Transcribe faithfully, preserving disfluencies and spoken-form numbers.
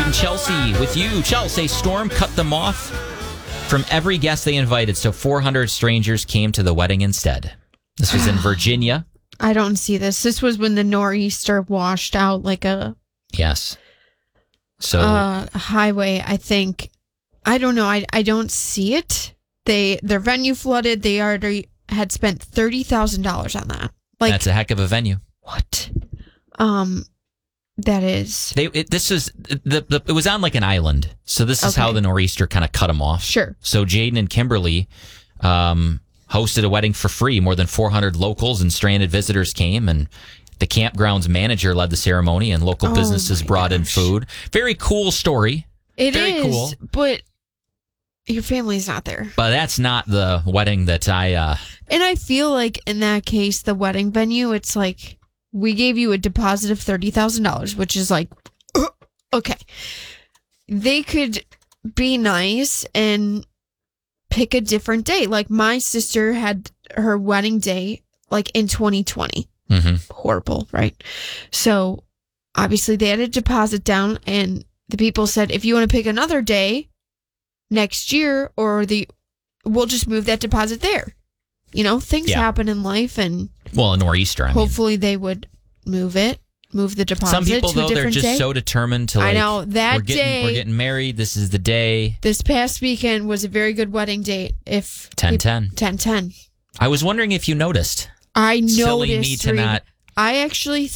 and Chelsea with you. Chelsea Storm cut them off from every guest they invited, so four hundred strangers came to the wedding instead. This was in Virginia. I don't see this. This was when the nor'easter washed out like a yes. So uh, highway, I think. I don't know. I I don't see it. They their venue flooded. They already had spent thirty thousand dollars on that. Like, that's a heck of a venue. What? Um, that is. They it, this is the, the it was on like an island, so this is Okay. how the nor'easter kind of cut them off. Sure. So Jaden and Kimberly um, hosted a wedding for free. More than four hundred locals and stranded visitors came, and the campground's manager led the ceremony, and local Oh businesses my brought in gosh. food. Very cool story. It Very is, cool. but your family's not there. But that's not the wedding that I. Uh, And I feel like in that case, the wedding venue, it's like, we gave you a deposit of thirty thousand dollars, which is like, okay. They could be nice and pick a different day. Like, my sister had her wedding day like in twenty twenty. mm-hmm. Horrible, right? So obviously they had a deposit down, and the people said, if you want to pick another day next year, or the we'll just move that deposit there. You know, things Yeah. happen in life, and Well, a nor'easter. I mean. hopefully they would move it, move the deposit Some people, to a though, they're different just day. so determined to. Like, I know, that we're getting, day- we're getting married. This is the day. This past weekend was a very good wedding date. If ten ten. ten ten. I was wondering if you noticed. I noticed. Silly me to Reed. not. I actually